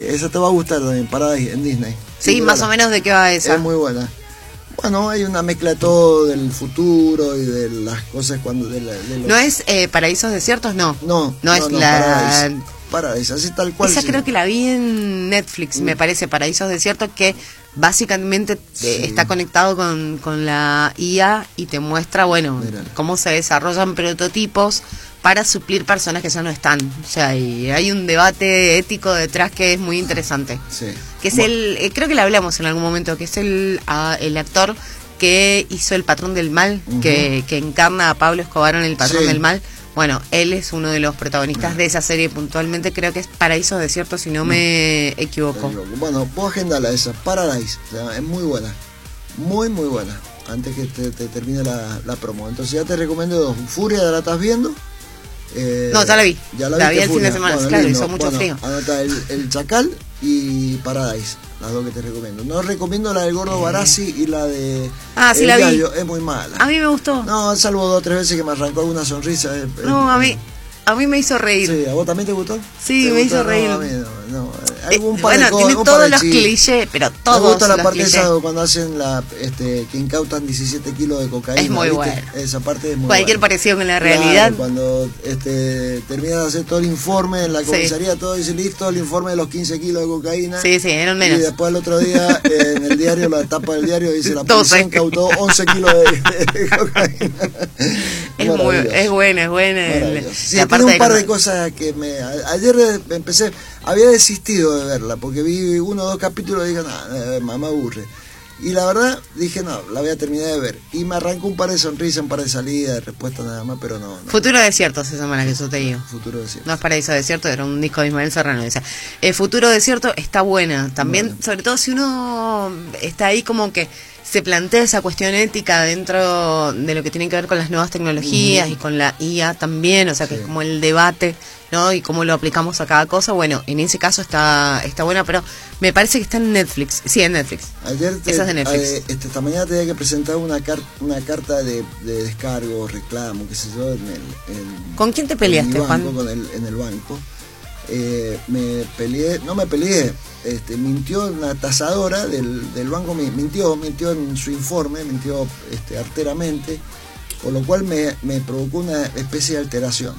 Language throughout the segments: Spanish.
esa te va a gustar también, Paradise en Disney. Sí, más o menos de qué va esa. Es muy buena. Bueno, hay una mezcla de todo, del futuro y de las cosas cuando... de los... ¿No es Paraísos Desiertos? No es la... Paradise, así tal cual. Esa sí. creo que la vi en Netflix, me parece, Paraísos Desiertos, que básicamente está conectado con la IA y te muestra, bueno, cómo se desarrollan prototipos para suplir personas que ya no están. O sea, y hay un debate ético detrás que es muy interesante. Sí. Que es creo que le hablamos en algún momento, que es el actor que hizo El Patrón del Mal, que encarna a Pablo Escobar en El Patrón del Mal. Bueno, él es uno de los protagonistas de esa serie puntualmente, creo que es Paraísos Desiertos, si no me equivoco. Bueno, puedo agendarla esa, Paradise, o sea, es muy buena, muy muy buena, antes que te termine la promo. Entonces ya te recomiendo dos, Furia, ¿la estás viendo? No, ya la vi, la vi el fin de semana, bueno, claro, lindo. hizo mucho frío. Anota el Chacal y Paradise, las dos que te recomiendo. No recomiendo la del Gordo Barassi y la de sí la vi. Es muy mala. A mí me gustó. No, salvo 2 o 3 veces que me arrancó alguna sonrisa. No, a mí me hizo reír. Sí, ¿a vos también te gustó? Sí, me hizo reír. No, a mí no. Algún par de tiene todos los clichés, pero todos. Me gusta la parte clichés. esa cuando hacen que incautan 17 kilos de cocaína. Es muy ¿viste? bueno. Esa parte es muy Cualquier buena. parecido con la realidad. Claro, cuando terminan de hacer todo el informe en la comisaría, todo dice listo, el informe de los 15 kilos de cocaína. Sí, eran menos. Y después al otro día en el diario, la tapa del diario dice la policía incautó 11 kilos de cocaína. Es buena. Sí, tiene un par de cosas que ayer empecé, había desistido de verla porque vi 1 o 2 capítulos y dije, me aburre. Y la verdad dije, no, la voy a terminar de ver. Y me arrancó un par de sonrisas, un par de salidas, de respuestas nada más, pero no. Futuro Desierto se llama la que yo te digo. Futuro Desierto. No es Paraíso Desierto, era un disco de Ismael Serrano. Futuro Desierto está buena. También, sobre todo si uno está ahí como que se plantea esa cuestión ética dentro de lo que tiene que ver con las nuevas tecnologías y con la IA también, o sea que es como el debate, ¿no? Y cómo lo aplicamos a cada cosa. Bueno, en ese caso está buena, pero me parece que está en Netflix. Sí, en Netflix. Esa es de Netflix. Esta mañana tenía que presentar una carta de descargo, reclamo, qué sé yo, ¿Con quién te peleaste, Juan? En el banco. No me peleé, mintió una tasadora del banco, mintió en su informe, mintió arteramente, con lo cual me provocó una especie de alteración.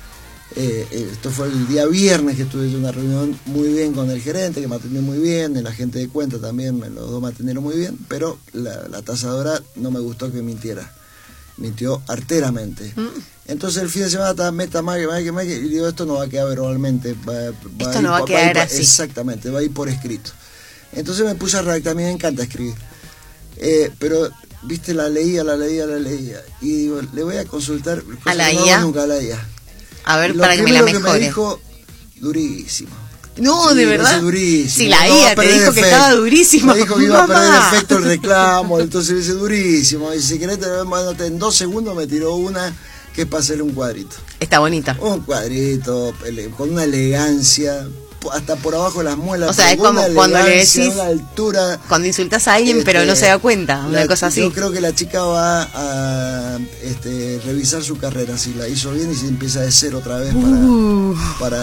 Esto fue el día viernes que tuve una reunión muy bien con el gerente, que me atendió muy bien, el agente de cuenta también, los dos me atendieron muy bien, pero la tasadora no me gustó que mintió arteramente. Entonces el fin de semana estaba meta más y digo, esto no va a quedar verbalmente, esto no va a quedar así. Exactamente, va a ir por escrito. Entonces me puse a redactar, a mí me encanta escribir, pero viste, la leía y digo, le voy a consultar a la IA, nunca a la IA. A ver, para que me la mejore. Que me dijo, durísimo. No, de verdad. Durísimo. Si la IA te dijo que estaba durísimo. Me dijo que iba a perder efecto el reclamo, entonces dice durísimo. Y si querés, en 2 segundos me tiró una que es para hacerle un cuadrito. Está bonita. Un cuadrito, con una elegancia, hasta por abajo de las muelas. O sea, es como cuando le decís, una altura, cuando insultás a alguien pero no se da cuenta, una cosa así. Yo creo que la chica va a revisar su carrera, si la hizo bien y si empieza de cero otra vez para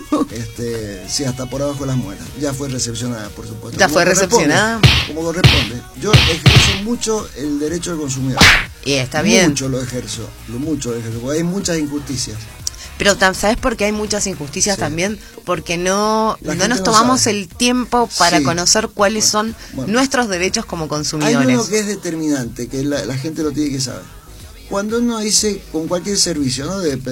sí, hasta por abajo de las muelas. Ya fue recepcionada, por supuesto. Ya fue recepcionada. Como corresponde. Yo ejerzo mucho el derecho del consumidor. Y está bien. Mucho lo ejerzo, porque hay muchas injusticias. Pero ¿sabes por qué hay muchas injusticias también? Porque no nos tomamos el tiempo para conocer cuáles son nuestros derechos como consumidores. Hay uno que es determinante, que la gente lo tiene que saber. Cuando uno dice con cualquier servicio, ¿no? de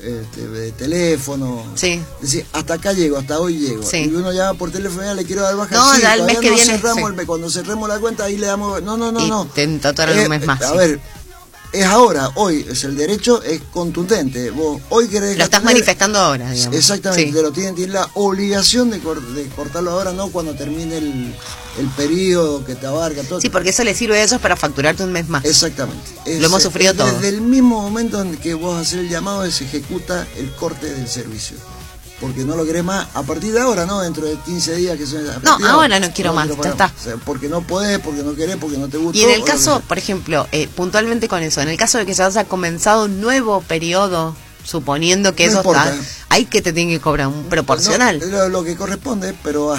teléfono, decir, hasta acá llego, hasta hoy llego, y uno llama por teléfono, ya le quiero dar baja. No, ya el mes que viene. Cuando cerremos la cuenta, ahí le damos. No. Intento tardar un mes más. A ver. Es ahora, hoy, el derecho es contundente. Vos hoy querés... Lo estás manifestando ahora, digamos. Exactamente, te lo tienen la obligación de cortarlo ahora, no cuando termine el periodo que te abarca todo. Sí, porque eso le sirve a ellos para facturarte un mes más. Exactamente. Lo hemos sufrido todo. Desde el mismo momento en que vos haces el llamado, se ejecuta el corte del servicio. Porque no lo querés más a partir de ahora, ¿no? Dentro de 15 días que son... No, ahora no quiero más, ya está. O sea, porque no podés, porque no querés, porque no te gusta. Y en el caso, por ejemplo, puntualmente con eso, en el caso de que ya haya comenzado un nuevo periodo, suponiendo que no eso importa. está, hay que te tienen que cobrar un proporcional. No, lo que corresponde, pero